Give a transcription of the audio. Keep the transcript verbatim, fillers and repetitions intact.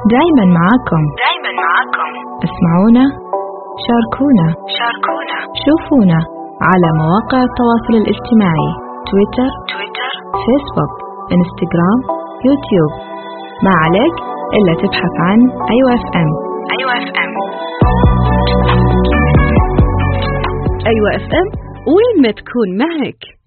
دايما معاكم دايما معاكم اسمعونا، شاركونا شاركونا شوفونا على مواقع التواصل الاجتماعي تويتر تويتر فيسبوك انستغرام يوتيوب. ما عليك إلا تبحث عن أيوة اف ام. أيوة اف ام أيوة اف ام وين ما تكون معك.